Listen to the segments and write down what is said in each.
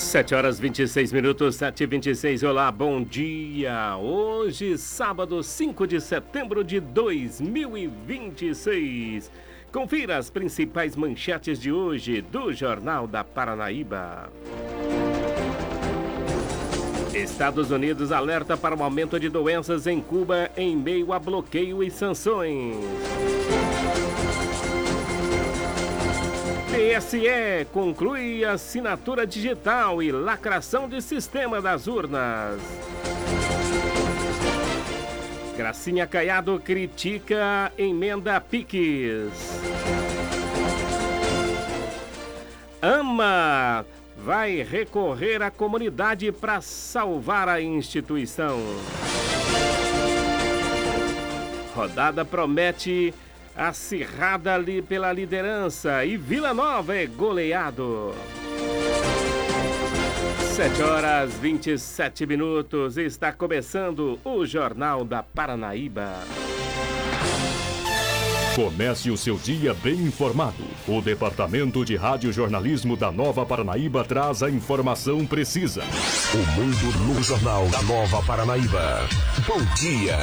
7 horas 26 minutos, 7h26. Olá, bom dia. Hoje, sábado, 5 de setembro de 2026. Confira as principais manchetes de hoje do Jornal da Paranaíba. Estados Unidos alerta para o aumento de doenças em Cuba em meio a bloqueio e sanções. TSE conclui assinatura digital e lacração de sistema das urnas. Gracinha Caiado critica emenda PIX. AMA vai recorrer à comunidade para salvar a instituição. Rodada promete acirrada ali pela liderança e Vila Nova é goleado. 7h27. Está começando o Jornal da Paranaíba. Comece o seu dia bem informado. O Departamento de Radiojornalismo da Nova Paranaíba traz a informação precisa. O mundo no Jornal da Nova Paranaíba. Bom dia.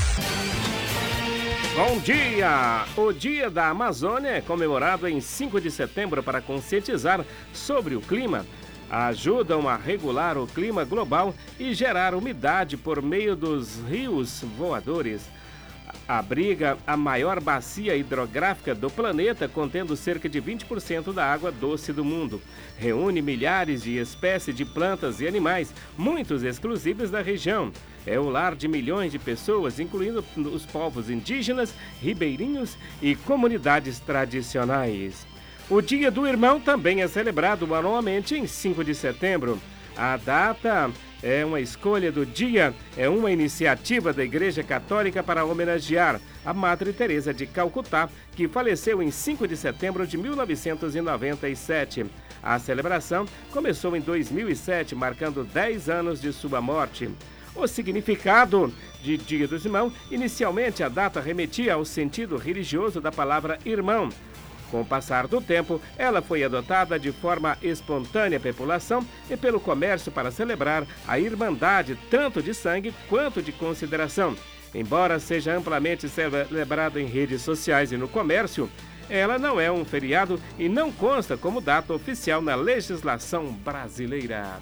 Bom dia! O Dia da Amazônia é comemorado em 5 de setembro para conscientizar sobre o clima. Ajudam a regular o clima global e gerar umidade por meio dos rios voadores. Abriga a maior bacia hidrográfica do planeta, contendo cerca de 20% da água doce do mundo. Reúne milhares de espécies de plantas e animais, muitos exclusivos da região. É o lar de milhões de pessoas, incluindo os povos indígenas, ribeirinhos e comunidades tradicionais. O Dia do Irmão também é celebrado anualmente em 5 de setembro. A data é uma escolha do dia, é uma iniciativa da Igreja Católica para homenagear a Madre Teresa de Calcutá, que faleceu em 5 de setembro de 1997. A celebração começou em 2007, marcando 10 anos de sua morte. O significado de Dia dos Irmãos, inicialmente a data remetia ao sentido religioso da palavra irmão. Com o passar do tempo, ela foi adotada de forma espontânea pela população e pelo comércio para celebrar a irmandade tanto de sangue quanto de consideração. Embora seja amplamente celebrada em redes sociais e no comércio, ela não é um feriado e não consta como data oficial na legislação brasileira.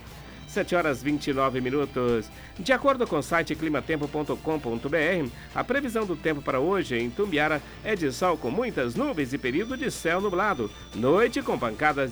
7h29. De acordo com o site climatempo.com.br, a previsão do tempo para hoje em Tumbiara é de sol com muitas nuvens e período de céu nublado. Noite com pancadas